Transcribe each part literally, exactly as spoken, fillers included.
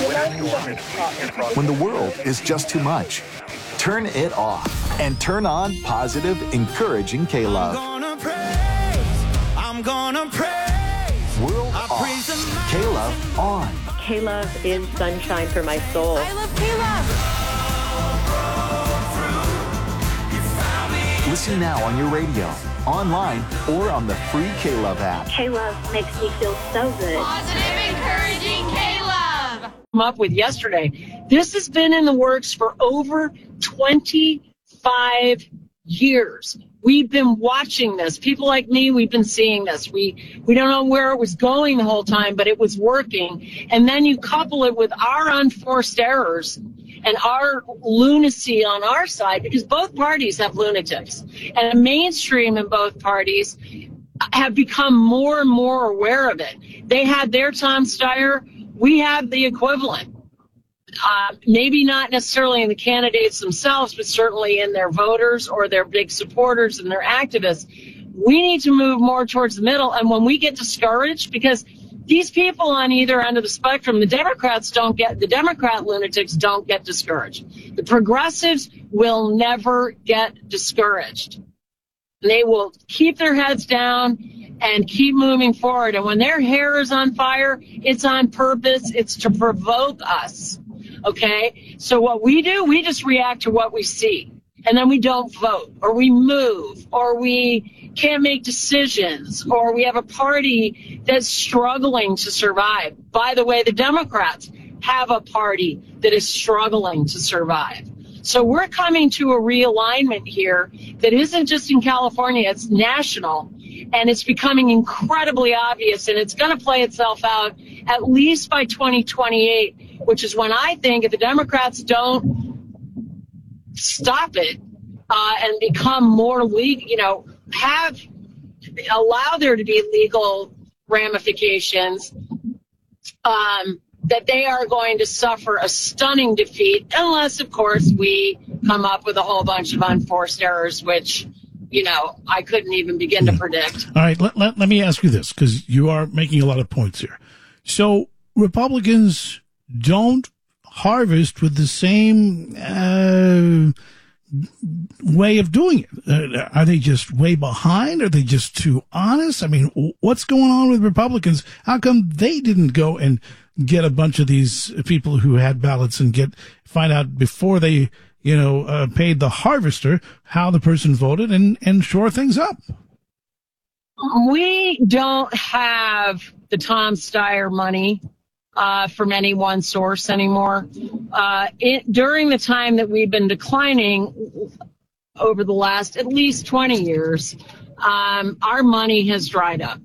When the world is just too much, turn it off and turn on positive, encouraging K-Love. I'm gonna praise, I'm gonna praise. World off, K-Love on. K-Love is sunshine for my soul. I love K-Love. Listen now on your radio, online, or on the free K-Love app. K-Love makes me feel so good. Positive, encouraging K-Love. Come up with yesterday. This has been in the works for over twenty-five years. We've been watching this. People like me, we've been seeing this. We we don't know where it was going the whole time, but it was working. And then you couple it with our unforced errors and our lunacy on our side, because both parties have lunatics. And the mainstream in both parties have become more and more aware of it. They had their Tom Steyer. We have the equivalent. Uh, maybe not necessarily in the candidates themselves, but certainly in their voters or their big supporters and their activists. We need to move more towards the middle. And when we get discouraged, because these people on either end of the spectrum, the Democrats don't get, the Democrat lunatics don't get discouraged. The progressives will never get discouraged. They will keep their heads down and keep moving forward. And when their hair is on fire, it's on purpose. It's to provoke us. Okay? So what we do, we just react to what we see. And then we don't vote, or we move, or we can't make decisions, or we have a party that's struggling to survive. By the way, the Democrats have a party that is struggling to survive. So we're coming to a realignment here that isn't just in California, it's national, and it's becoming incredibly obvious, and it's going to play itself out at least by twenty twenty-eight, which is when I think if the Democrats don't stop it uh, and become more legal, you know, have allow there to be legal ramifications, um, that they are going to suffer a stunning defeat, unless, of course, we come up with a whole bunch of unforced errors, which, you know, I couldn't even begin to predict. All right, let, let, let me ask you this, because you are making a lot of points here. So Republicans don't harvest with the same uh, way of doing it. Uh, are they just way behind? Are they just too honest? I mean, what's going on with Republicans? How come they didn't go and get a bunch of these people who had ballots and get find out before they, you know, uh, paid the harvester how the person voted and, and shore things up? We don't have the Tom Steyer money Uh, from any one source anymore. Uh, it, during the time that we've been declining over the last at least twenty years, um, our money has dried up.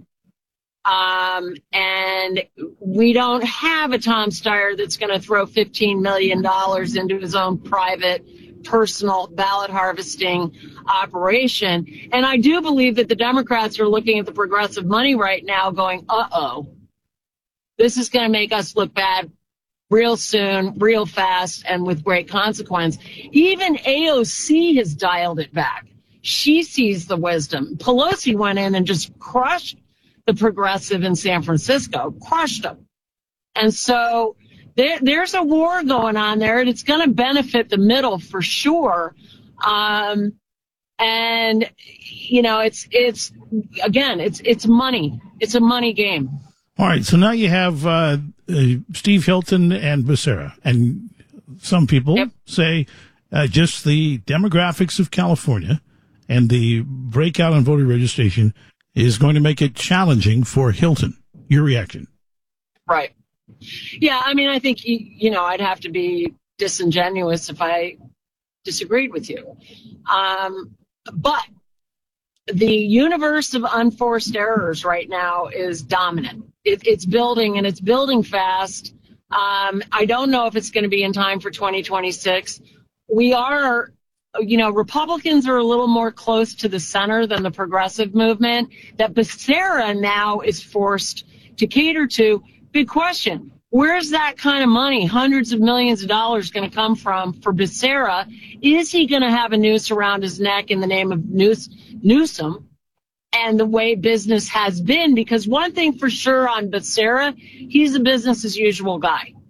Um, and we don't have a Tom Steyer that's going to throw fifteen million dollars into his own private, personal ballot harvesting operation. And I do believe that the Democrats are looking at the progressive money right now going, uh-oh. This is going to make us look bad real soon, real fast, and with great consequence. Even A O C has dialed it back. She sees the wisdom. Pelosi went in and just crushed the progressive in San Francisco, crushed them. And so there, there's a war going on there, and it's going to benefit the middle for sure. Um, and, you know, it's, it's again, it's, it's money. It's a money game. All right, so now you have uh, uh, Steve Hilton and Becerra, and some people yep. say uh, just the demographics of California and the breakout on voter registration is going to make it challenging for Hilton. Your reaction? Right. Yeah, I mean, I think, you know, I'd have to be disingenuous if I disagreed with you. Um, but the universe of unforced errors right now is dominant. It, it's building, and it's building fast. Um, I don't know if it's going to be in time for twenty twenty-six. We are, you know, Republicans are a little more close to the center than the progressive movement that Becerra now is forced to cater to. Big question. Where's that kind of money, hundreds of millions of dollars, going to come from for Becerra? Is he going to have a noose around his neck in the name of News, Newsom and the way business has been? Because one thing for sure on Becerra, he's a business as usual guy.